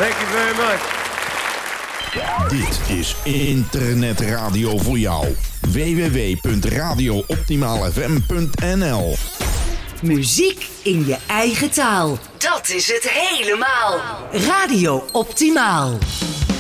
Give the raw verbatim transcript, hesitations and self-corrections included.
Thank you very much. Dit is internetradio voor jou. w w w punt radio optimaal f m punt n l. Muziek in je eigen taal. Dat is het helemaal. Radio Optimaal.